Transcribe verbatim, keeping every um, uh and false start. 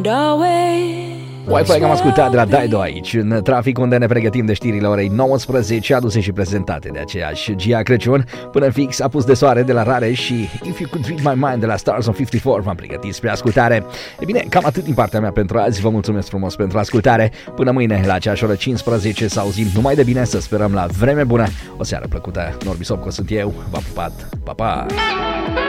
Wi-Fi am ascultat de la Dido aici, în trafic, unde ne pregătim de știrile orei nouăsprezece, aduse și prezentate de aceeași Gia Crăciun. Până fix, Apus de soare de la Rareș și If You Could Read My Mind de la Stars on cincizeci și patru v-am pregătit spre ascultare. E bine, cam atât din partea mea pentru azi. Vă mulțumesc frumos pentru ascultare. Până mâine, la aceeași oră cincisprezece, să auzim numai de bine, să sperăm la vreme bună. O seară plăcută. Norbi Sopco sunt eu. V-am pupat. Pa, pa!